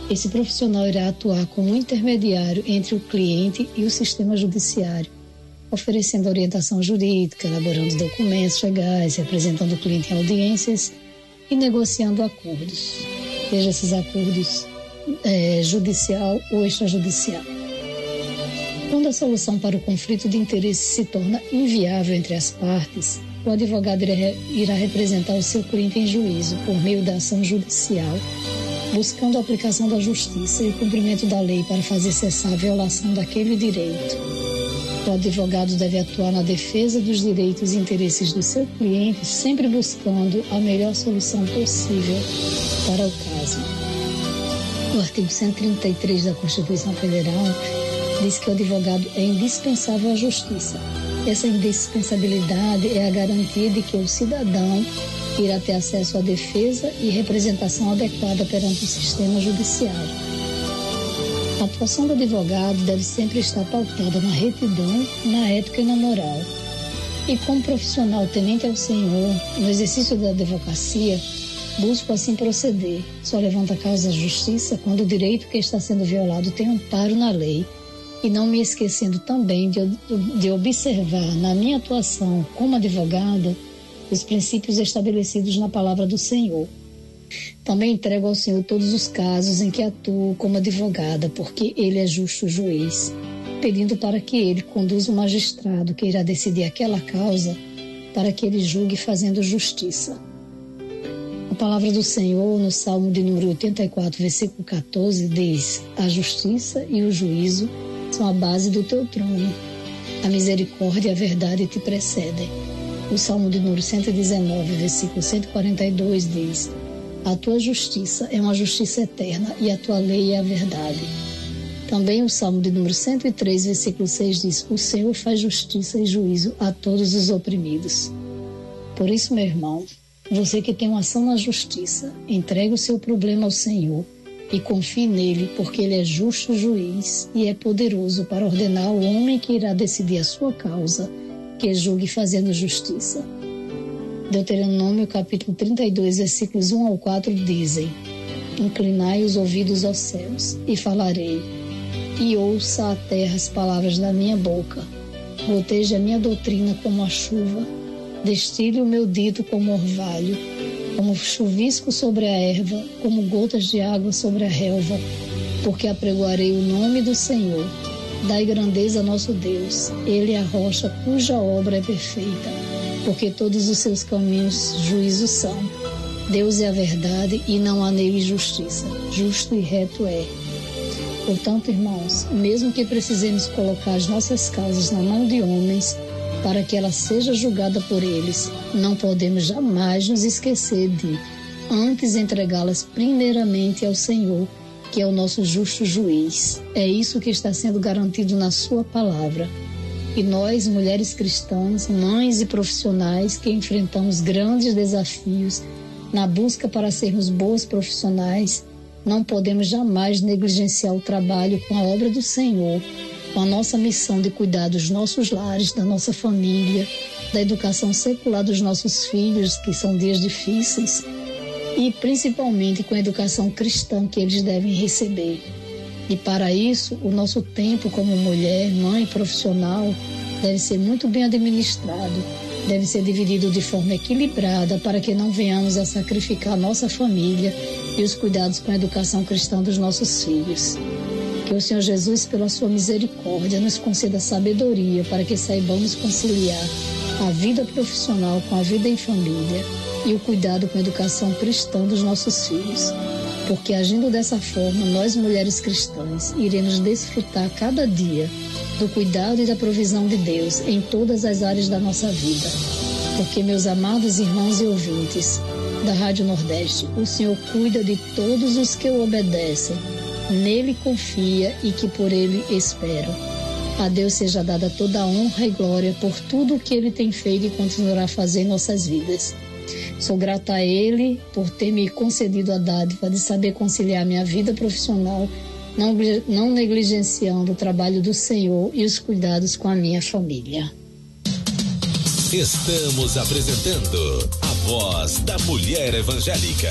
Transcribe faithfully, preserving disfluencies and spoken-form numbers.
Esse profissional irá atuar como intermediário entre o cliente e o sistema judiciário, oferecendo orientação jurídica, elaborando documentos legais, representando o cliente em audiências e negociando acordos, seja esses acordos é, judicial ou extrajudicial. Quando a solução para o conflito de interesse se torna inviável entre as partes, o advogado irá representar o seu cliente em juízo por meio da ação judicial, buscando a aplicação da justiça e o cumprimento da lei para fazer cessar a violação daquele direito. O advogado deve atuar na defesa dos direitos e interesses do seu cliente, sempre buscando a melhor solução possível para o caso. O artigo cento e trinta e três da Constituição Federal diz que o advogado é indispensável à justiça. Essa indispensabilidade é a garantia de que o cidadão irá ter acesso à defesa e representação adequada perante o sistema judiciário. A atuação do advogado deve sempre estar pautada na retidão, na ética e na moral. E como profissional temente ao Senhor, no exercício da advocacia, busco assim proceder. Só levanto a causa da justiça quando o direito que está sendo violado tem amparo na lei, e não me esquecendo também de, de observar na minha atuação como advogada os princípios estabelecidos na palavra do Senhor. Também entrego ao Senhor todos os casos em que atuo como advogada, porque Ele é justo juiz, pedindo para que Ele conduza o magistrado que irá decidir aquela causa, para que Ele julgue fazendo justiça. A palavra do Senhor, no Salmo de número oitenta e quatro, versículo catorze, diz: a justiça e o juízo são a base do teu trono. A misericórdia e a verdade te precedem. O Salmo de número cento e dezenove, versículo cento e quarenta e dois diz: a tua justiça é uma justiça eterna e a tua lei é a verdade. Também o Salmo de número cento e três, versículo seis diz: o Senhor faz justiça e juízo a todos os oprimidos. Por isso, meu irmão, você que tem uma ação na justiça, entregue o seu problema ao Senhor e confie nele, porque ele é justo juiz e é poderoso para ordenar ao homem que irá decidir a sua causa, que julgue fazendo justiça. Deuteronômio capítulo trinta e dois, versículos um ao quatro dizem: inclinai os ouvidos aos céus e falarei, e ouça a terra as palavras da minha boca. Goteje a minha doutrina como a chuva, destile o meu dito como orvalho, como chuvisco sobre a erva, como gotas de água sobre a relva, porque apregoarei o nome do Senhor. Dai grandeza a nosso Deus, Ele é a rocha cuja obra é perfeita, porque todos os seus caminhos juízo são. Deus é a verdade e não há nele justiça, justo e reto é. Portanto, irmãos, mesmo que precisemos colocar as nossas causas na mão de homens, para que ela seja julgada por eles, não podemos jamais nos esquecer de, antes, entregá-las primeiramente ao Senhor, que é o nosso justo juiz. É isso que está sendo garantido na sua palavra. E nós, mulheres cristãs, mães e profissionais que enfrentamos grandes desafios na busca para sermos boas profissionais, não podemos jamais negligenciar o trabalho com a obra do Senhor, com a nossa missão de cuidar dos nossos lares, da nossa família, da educação secular dos nossos filhos, que são dias difíceis, e principalmente com a educação cristã que eles devem receber. E para isso, o nosso tempo como mulher, mãe, profissional, deve ser muito bem administrado, deve ser dividido de forma equilibrada para que não venhamos a sacrificar a nossa família e os cuidados com a educação cristã dos nossos filhos. Que o Senhor Jesus, pela sua misericórdia, nos conceda sabedoria para que saibamos conciliar a vida profissional com a vida em família e o cuidado com a educação cristã dos nossos filhos. Porque agindo dessa forma, nós mulheres cristãs iremos desfrutar cada dia do cuidado e da provisão de Deus em todas as áreas da nossa vida. Porque, meus amados irmãos e ouvintes da Rádio Nordeste, o Senhor cuida de todos os que o obedecem, nele confia e que por ele esperam. A Deus seja dada toda a honra e glória por tudo o que ele tem feito e continuará a fazer em nossas vidas. Sou grata a Ele por ter me concedido a dádiva de saber conciliar minha vida profissional, não, não negligenciando o trabalho do Senhor e os cuidados com a minha família. Estamos apresentando a Voz da Mulher Evangélica.